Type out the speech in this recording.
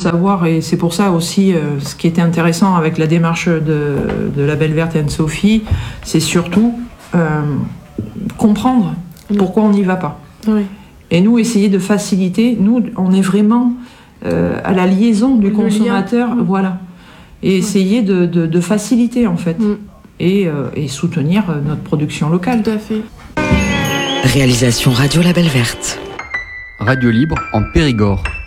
savoir, et c'est pour ça aussi, ce qui était intéressant avec la démarche de Label Verte et Anne-Sophie, c'est surtout comprendre pourquoi on n'y va pas. Oui. Et nous, essayer de faciliter. Nous, on est vraiment à la liaison du consommateur, voilà. Et essayer de faciliter, en fait. Et soutenir notre production locale. Tout à fait. Réalisation Radio Label Verte. Radio libre en Périgord.